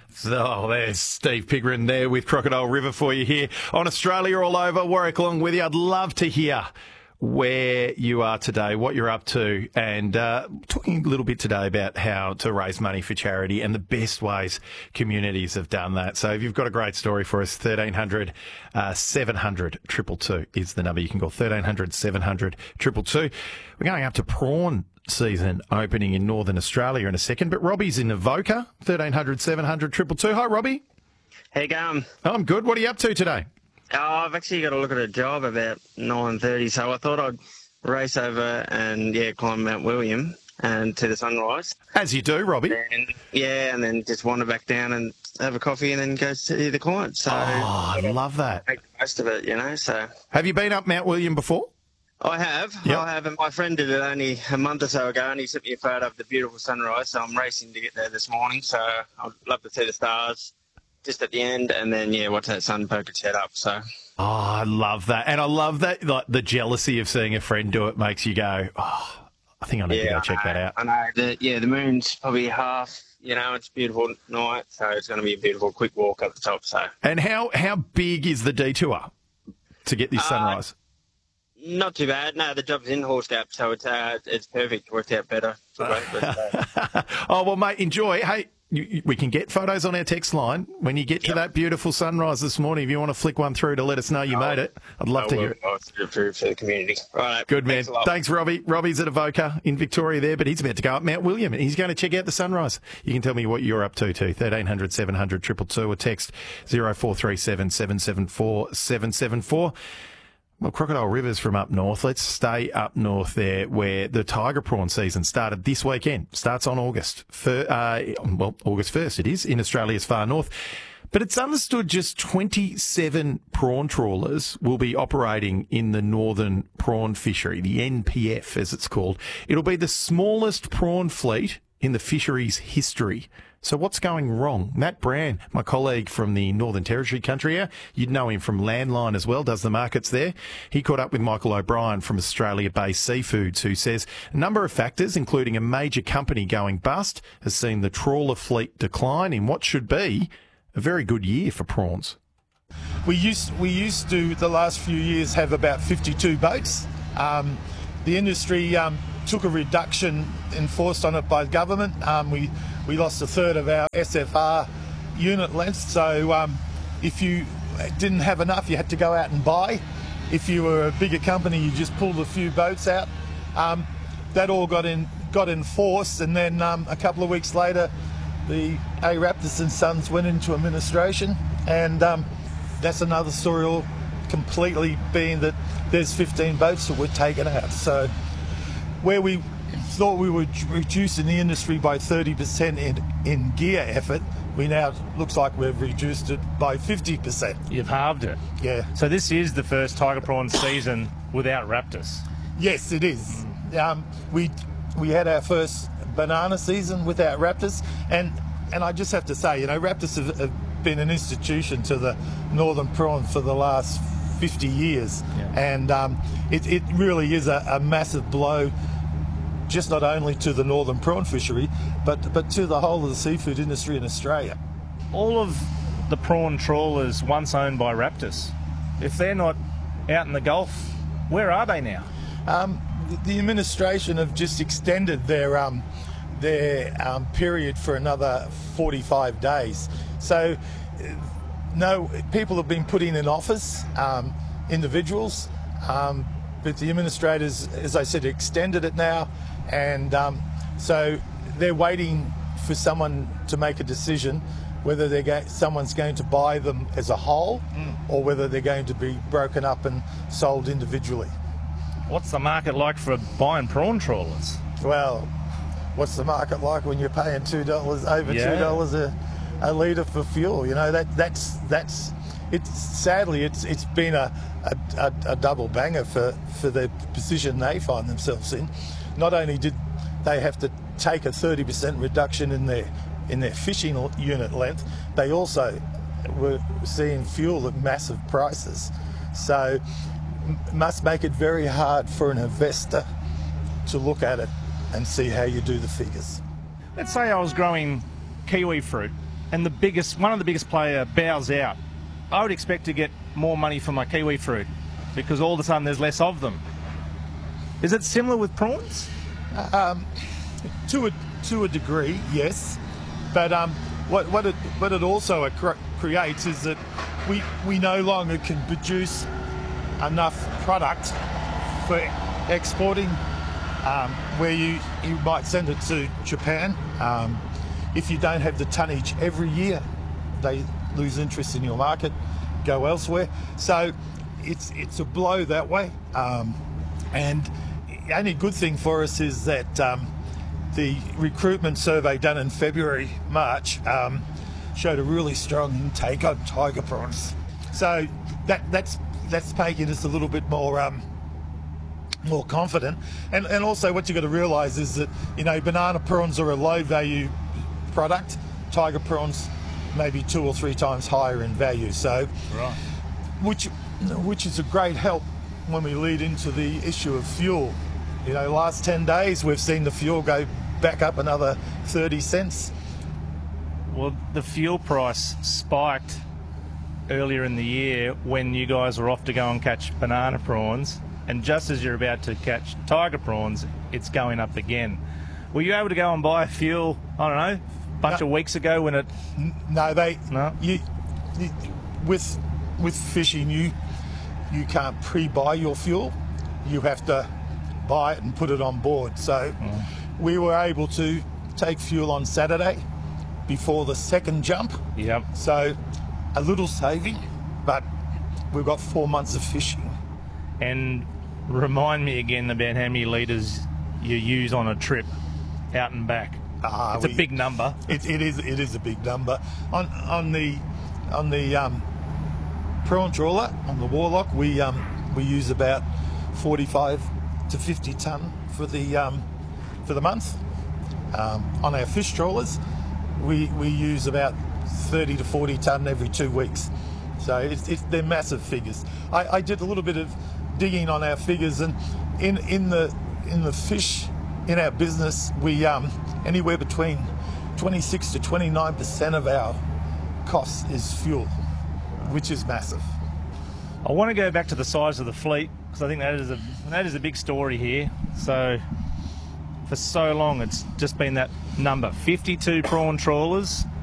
So there's Steve Pigrin there with Crocodile River for you here on Australia All Over. Warwick along with you. I'd love to hear where you are today, what you're up to, and talking a little bit today about how to raise money for charity and the best ways communities have done that. So if you've got a great story for us, 1300 700 222 is the number you can call, 1300 700 222. We're going up to prawn season opening in Northern Australia in a second, but Robbie's in Avoca, 1300 700 222. Hi, Robbie. How you going? I'm good. What are you up to today? Oh, I've actually got to look at a job about 9:30, so I thought I'd race over and, climb Mount William and to the sunrise. As you do, Robbie. And then just wander back down and have a coffee and then go see the client. So I love that. Make the most of it, so. Have you been up Mount William before? I have. Yep. I have, and my friend did it only a month or so ago, and he sent me a photo of the beautiful sunrise, so I'm racing to get there this morning, so I'd love to see the stars just at the end, and then, watch that sun poke its head up, so. Oh, I love that. And I love that, like, the jealousy of seeing a friend do it makes you go, I think I need to go check that out. I know. The moon's probably half, it's a beautiful night, so it's going to be a beautiful quick walk up the top, so. And how big is the detour to get this sunrise? Not too bad. No, the job's in Horse Gap, so it's perfect. It worked out better. Oh, well, mate, enjoy. Hey, we can get photos on our text line when you get to that beautiful sunrise this morning. If you want to flick one through to let us know you made it, I'd love to hear it. I'll do it for the community. Right. Good, man. Thanks, Robbie. Robbie's at Avoca in Victoria there, but he's about to go up Mount William and he's going to check out the sunrise. You can tell me what you're up to, too. 1300 700 222 or text 0437 774 774. Well, Crocodile River's from up north. Let's stay up north there where the tiger prawn season started this weekend. Starts on August 1st it is, in Australia's far north. But it's understood just 27 prawn trawlers will be operating in the northern prawn fishery, the NPF as it's called. It'll be the smallest prawn fleet in the fishery's history. So what's going wrong? Matt Brand, my colleague from the Northern Territory country here, you'd know him from Landline as well, does the markets there. He caught up with Michael O'Brien from Australia-based Seafoods, who says a number of factors, including a major company going bust, has seen the trawler fleet decline in what should be a very good year for prawns. We used to, the last few years, have about 52 boats. The industry took a reduction enforced on it by government. We lost a third of our SFR unit length, so if you didn't have enough, you had to go out and buy. If you were a bigger company, you just pulled a few boats out. That all got enforced, and then a couple of weeks later, the A. Raptis and Sons went into administration, and that's another story all completely being that there's 15 boats that were taken out. So where we thought we were reducing the industry by 30% in gear effort, we now looks like we've reduced it by 50%. You've halved it. Yeah. So this is the first tiger prawn season without Raptis. Yes, it is. We had our first banana season without Raptis, and I just have to say, Raptis have been an institution to the northern prawn for the last 50 years, and it really is a massive blow, just not only to the northern prawn fishery, but to the whole of the seafood industry in Australia. All of the prawn trawlers once owned by Raptis, if they're not out in the Gulf, where are they now? The administration have just extended their period for another 45 days. So, no, people have been putting in offers, individuals, but the administrators, as I said, extended it now, and so they're waiting for someone to make a decision whether someone's going to buy them as a whole or whether they're going to be broken up and sold individually. What's the market like for buying prawn trawlers? Well, what's the market like when you're paying $2 a litre for fuel? Sadly it's been a double banger for the position they find themselves in. Not only did they have to take a 30% reduction in their fishing unit length, they also were seeing fuel at massive prices. So must make it very hard for an investor to look at it and see how you do the figures. Let's say I was growing kiwi fruit and one of the biggest player bows out, I would expect to get more money for my kiwi fruit because all of a sudden there's less of them. Is it similar with prawns? To a degree, yes. But what it also creates is that we no longer can produce enough product for exporting, where you might send it to Japan. If you don't have the tonnage every year, they lose interest in your market, go elsewhere. So it's a blow that way. And the only good thing for us is that the recruitment survey done in February, March, showed a really strong intake on tiger prawns. So that's making us a little bit more confident. And also what you've got to realise is that, banana prawns are a low value product. Tiger prawns maybe 2 or 3 times higher in value. So, right. which is a great help when we lead into the issue of fuel. Last 10 days we've seen the fuel go back up another 30 cents. Well, the fuel price spiked earlier in the year when you guys were off to go and catch banana prawns, and just as you're about to catch tiger prawns, it's going up again. Were you able to go and buy fuel, I don't know, a bunch of weeks ago when it... No. With fishing, you can't pre-buy your fuel. You have to buy it and put it on board. So we were able to take fuel on Saturday before the second jump. Yep. So a little saving, but we've got 4 months of fishing. And remind me again about how many litres you use on a trip out and back. It's a big number. It is a big number. On the prawn trawler, on the Warlock, we use about 45 to 50 tonne for the month. On our fish trawlers, we use about 30 to 40 tonne every 2 weeks. So they're massive figures. I did a little bit of digging on our figures, and in the fish in our business, we anywhere between 26 to 29% of our cost is fuel, which is massive. I want to go back to the size of the fleet because I think that is a big story here. So for so long, it's just been that number: 52 prawn trawlers,